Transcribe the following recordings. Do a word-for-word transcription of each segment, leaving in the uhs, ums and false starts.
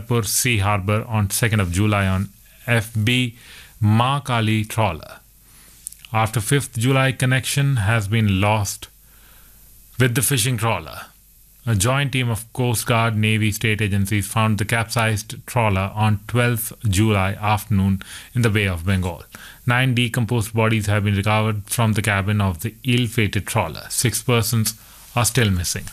Chandrapur Sea Harbour on second of July on F B Ma Kali trawler. After fifth of July, connection has been lost with the fishing trawler. A joint team of Coast Guard, Navy, state agencies found the capsized trawler on twelfth of July afternoon in the Bay of Bengal. Nine decomposed bodies have been recovered from the cabin of the ill-fated trawler. Six persons are still missing.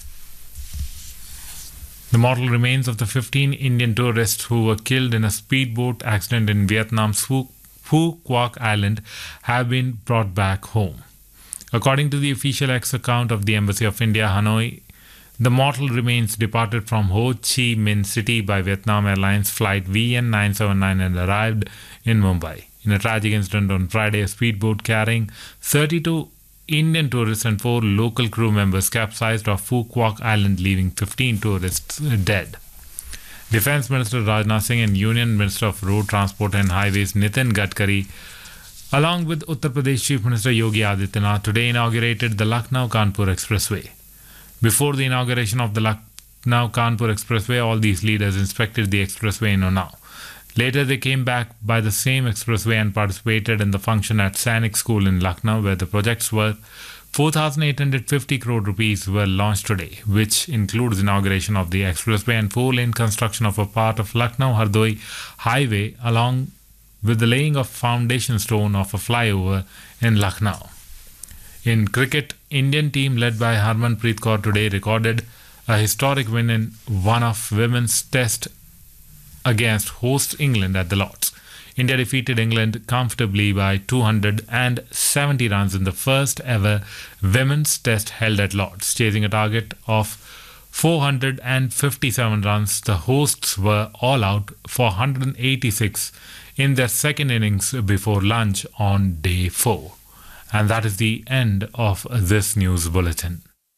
The mortal remains of the fifteen Indian tourists who were killed in a speedboat accident in Vietnam's Phu Phu Quoc Island have been brought back home. According to the official X account of the Embassy of India, Hanoi, the mortal remains departed from Ho Chi Minh City by Vietnam Airlines flight V N nine seven nine and arrived in Mumbai. In a tragic incident on Friday, a speedboat carrying thirty-two Indian tourists and four local crew members capsized off Phu Quoc Island, leaving fifteen tourists dead. Defence Minister Rajnath Singh and Union Minister of Road Transport and Highways Nitin Gadkari, along with Uttar Pradesh Chief Minister Yogi Adityanath, today inaugurated the Lucknow-Kanpur Expressway. Before the inauguration of the Lucknow-Kanpur Expressway, all these leaders inspected the expressway in Unnao. Later, they came back by the same expressway and participated in the function at Sainik School in Lucknow, where the project's worth four thousand eight hundred fifty crore rupees were launched today, which includes inauguration of the expressway and four-lane construction of a part of Lucknow-Hardoi highway, along with the laying of foundation stone of a flyover in Lucknow. In cricket, Indian team led by Harmanpreet Kaur today recorded a historic win in one of women's test against host England at the Lords. India defeated England comfortably by two hundred seventy runs in the first ever women's test held at Lords. Chasing a target of four hundred fifty-seven runs, the hosts were all out for one hundred eighty-six in their second innings before lunch on day four. And that is the end of this news bulletin.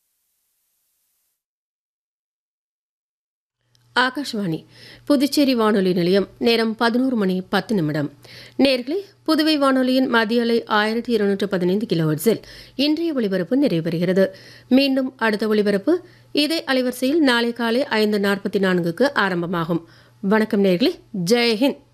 Akashvani Puducherry வானொலி நிலையம் நேரம் பதினோரு மணி பத்து நிமிடம். நேர்களே, புதுவை வானொலியின் மத்திய அலை ஆயிரத்தி இருநூற்று பதினைந்து கிலோஹெர்ட்ஸில் இன்றைய ஒளிபரப்பு நிறைவருகிறது. மீண்டும் அடுத்த ஒளிபரப்பு இதே அலைவரிசையில் நாளை காலை ஐந்து நாற்பத்தி நான்குக்கு ஆரம்பமாகும். வணக்கம் நேர்களே, ஜெய்ஹிந்த்.